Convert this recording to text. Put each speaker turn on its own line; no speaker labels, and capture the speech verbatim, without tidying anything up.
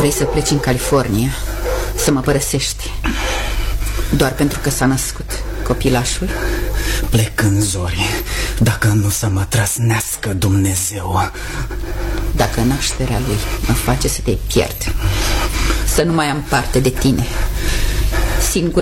Vrei să pleci în California, să mă părăsești, doar pentru că s-a născut copilașul?
Plec în zori, dacă nu să mă trăsnească Dumnezeu.
Dacă nașterea lui mă face să te pierd, să nu mai am parte de tine, singura